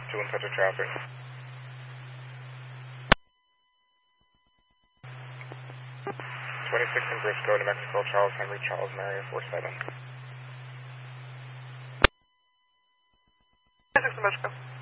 2 in touch of traffic. 26 in Briscoe, New Mexico, Charles Henry, Charles Mary, 47. 26 in Briscoe.